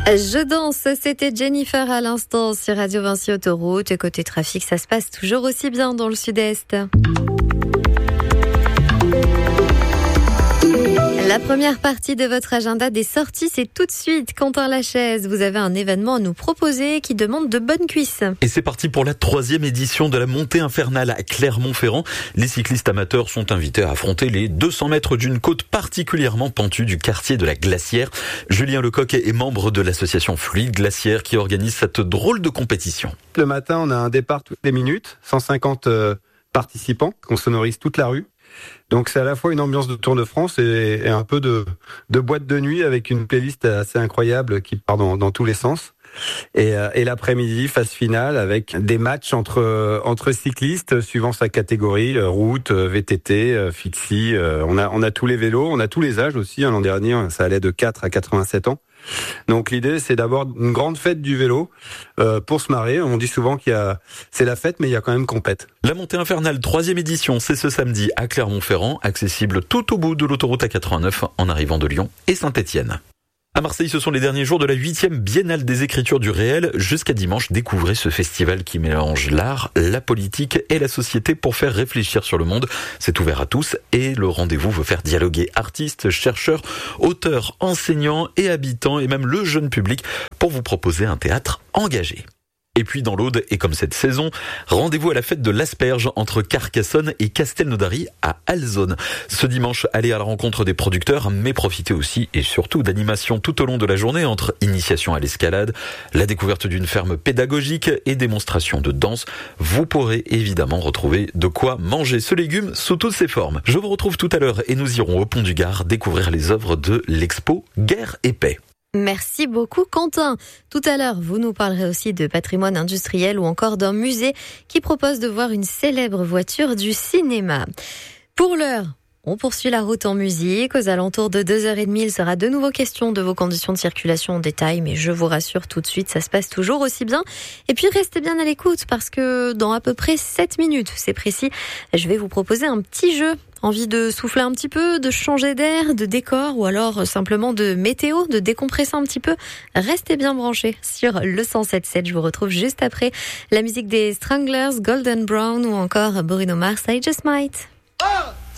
Je danse, c'était Jennifer à l'instant sur Radio Vinci Autoroute. Et côté trafic, ça se passe toujours aussi bien dans le sud-est. La première partie de votre agenda des sorties, c'est tout de suite. Quentin Lachaise, vous avez un événement à nous proposer qui demande de bonnes cuisses. Et c'est parti pour la 3e édition de la montée infernale à Clermont-Ferrand. Les cyclistes amateurs sont invités à affronter les 200 mètres d'une côte particulièrement pentue du quartier de la Glacière. Julien Lecoq est membre de l'association Fluide Glacière qui organise cette drôle de compétition. Le matin, on a un départ toutes les minutes, 150 participants qu'on sonorise toute la rue. Donc c'est à la fois une ambiance de Tour de France et un peu de boîte de nuit avec une playlist assez incroyable qui part dans tous les sens. Et l'après-midi, phase finale avec des matchs entre cyclistes suivant sa catégorie, route, VTT, fixie. On a tous les vélos, on a tous les âges aussi. L'an dernier, ça allait de 4 à 87 ans. Donc l'idée, c'est d'avoir une grande fête du vélo pour se marrer. On dit souvent c'est la fête, mais il y a quand même compète. La montée infernale 3e édition, c'est ce samedi à Clermont-Ferrand, accessible tout au bout de l'autoroute A89 en arrivant de Lyon et Saint-Étienne. À Marseille, ce sont les derniers jours de la 8e Biennale des Écritures du Réel. Jusqu'à dimanche, découvrez ce festival qui mélange l'art, la politique et la société pour faire réfléchir sur le monde. C'est ouvert à tous et le rendez-vous veut faire dialoguer artistes, chercheurs, auteurs, enseignants et habitants et même le jeune public pour vous proposer un théâtre engagé. Et puis dans l'Aude, et comme cette saison, rendez-vous à la fête de l'asperge entre Carcassonne et Castelnaudary à Alzone. Ce dimanche, allez à la rencontre des producteurs, mais profitez aussi et surtout d'animations tout au long de la journée entre initiation à l'escalade, la découverte d'une ferme pédagogique et démonstration de danse. Vous pourrez évidemment retrouver de quoi manger ce légume sous toutes ses formes. Je vous retrouve tout à l'heure et nous irons au Pont du Gard découvrir les œuvres de l'expo Guerre et Paix. Merci beaucoup Quentin. Tout à l'heure, vous nous parlerez aussi de patrimoine industriel ou encore d'un musée qui propose de voir une célèbre voiture du cinéma. Pour l'heure, on poursuit la route en musique. Aux alentours de 2h30, il sera de nouveau question de vos conditions de circulation en détail, mais je vous rassure tout de suite, ça se passe toujours aussi bien. Et puis restez bien à l'écoute parce que dans à peu près 7 minutes, c'est précis, je vais vous proposer un petit jeu. Envie de souffler un petit peu, de changer d'air, de décor ou alors simplement de météo, de décompresser un petit peu. Restez bien branchés sur le 107.7. Je vous retrouve juste après la musique des Stranglers, Golden Brown ou encore Bruno Mars, I Just Might. 1